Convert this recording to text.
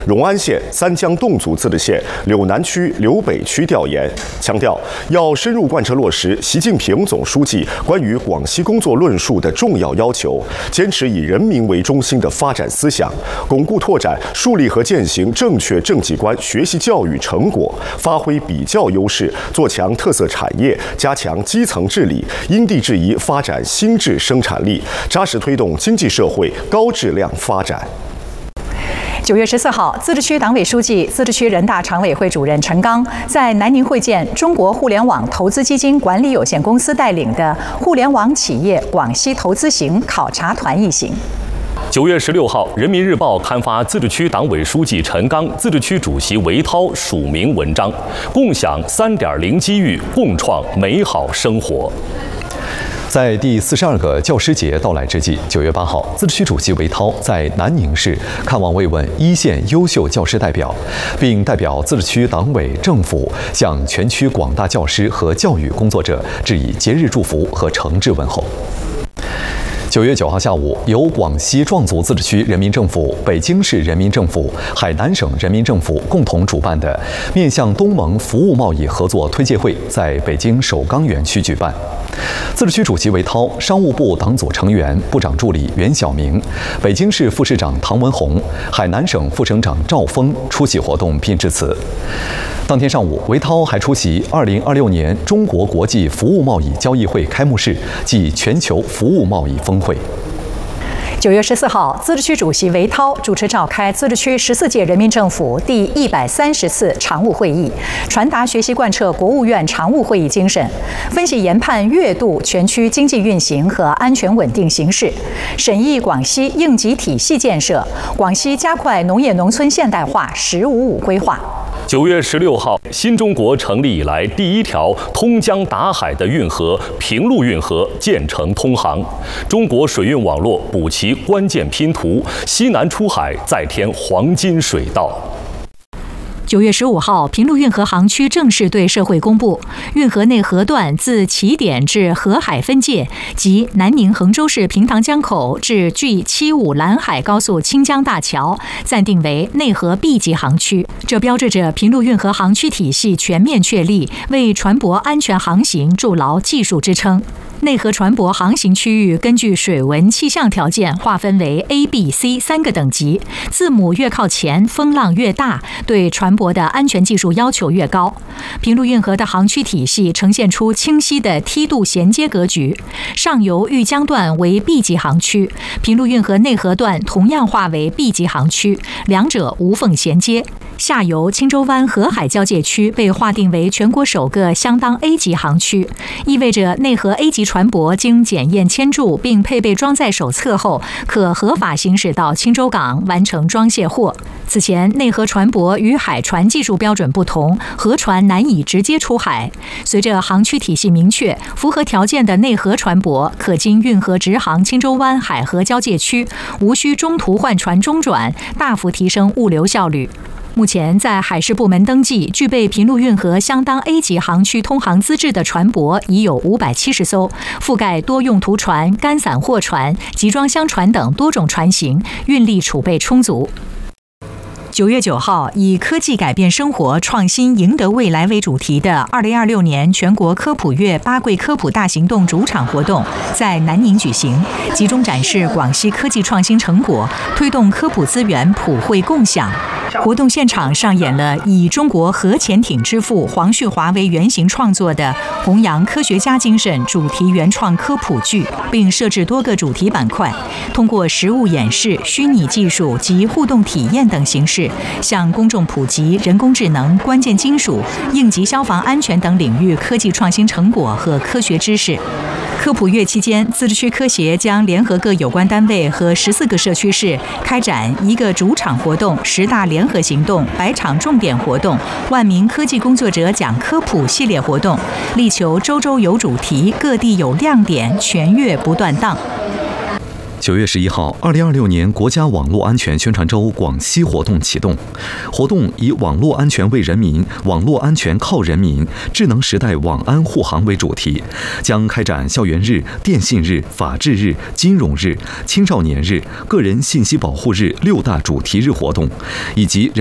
荣安县三江侗族自治县柳南区、柳北区调研，强调要深入贯彻落实习近平总书记关于广西工作论述的重要要求，坚持以人民为中心的发展思想，巩固拓展树立和践行正确政绩观学习教育成果，发挥比较优势，做强特色产业，加强基层治理，因地制宜发展新质生产力，扎实推动经济社会高质量发展。 9月14号，自治区党委书记、自治区人大常委会主任陈刚在南宁会见中国互联网投资基金管理有限公司带领的互联网企业广西投资行考察团一行。 9月16号，《人民日报》刊发自治区党委书记陈刚、自治区主席韦涛署名文章，共享3.0机遇，共创美好生活。 在第42个教师节到来之际，9月8号，自治区主席韦涛在南宁市看望慰问一线优秀教师代表，并代表自治区党委政府向全区广大教师和教育工作者致以节日祝福和诚挚问候。9月9号下午，由广西壮族自治区人民政府、北京市人民政府、海南省人民政府共同主办的面向东盟服务贸易合作推介会在北京首钢园区举办。自治区主席韦涛、商务部党组成员、部长助理袁晓明、北京市副市长唐文宏、海南省副省长赵峰出席活动并致辞。当天上午，韦涛还出席2026年中国国际服务贸易交易会开幕式暨全球服务贸易峰会。 9月14号，自治区主席韦涛主持召开自治区14届人民政府第130次常务会议，传达学习贯彻国务院常务会议精神，分析研判月度全区经济运行和安全稳定形势，审议广西应急体系建设、广西加快农业农村现代化“15+5”规划。 9月16号，新中国成立以来第一条通江达海的运河平陆运河建成通航，中国水运网络补齐关键拼图，西南出海再添黄金水道。 9月15号，平陆运河航区正式对社会公布，运河内河段自起点至河海分界及南宁衡州市平塘江口至距75兰海高速清江大桥暂定为内河 B 级航区。这标志着平陆运河航区体系全面确立，为船舶安全航行筑牢技术支撑。内河船舶航行区域根据水文气象条件划分为 A、B、C 3个等级，字母越靠前，风浪越大，对船舶的安全技术要求越高。平陆运河的航区体系呈现出清晰的梯度衔接格局，上游豫江段为 B 级航区，平陆运河内河段同样划为 B 级航区，两者无缝衔接。下游青州湾河海交界区被划定为全国首个相当 A 级航区，意味着内河 A 级船舶经检验签注并配备装载手册后，可合法行驶到青州港完成装卸货。此前，内河船舶与海船技术标准不同，河船难以直接出海。随着航区体系明确，符合条件的内河船舶可经运河直航青州湾海河交界区，无需中途换船中转，大幅提升物流效率。目前，在海事部门登记具备平陆运河相当 A 级航区通航资质的船舶已有570艘，覆盖多用途船、干散货船、集装箱船等多种船型，运力储备充足。9月9号，以科技改变生活，创新赢得未来为主题的2026年全国科普月8桂科普大行动主场活动在南宁举行，集中展示广西科技创新成果，推动科普资源普惠共享。活动现场上演了以中国核潜艇之父黄旭华为原型创作的弘扬科学家精神主题原创科普剧，并设置多个主题板块，通过实物演示、虚拟技术及互动体验等形式，向公众普及人工智能、关键金属、应急消防安全等领域科技创新成果和科学知识。科普月期间，自治区科协将联合各有关单位和14个社区市，开展1个主场活动、10大联合行动、100场重点活动、万名科技工作者讲科普系列活动，力求周周有主题，各地有亮点，全月不断档。 9月11号，2026年国家网络安全宣传周广西活动启动。活动以网络安全为人民、网络安全靠人民、智能时代网安护航为主题，将开展校园日、电信日、法治日、金融日、青少年日、个人信息保护日6大主题日活动，以及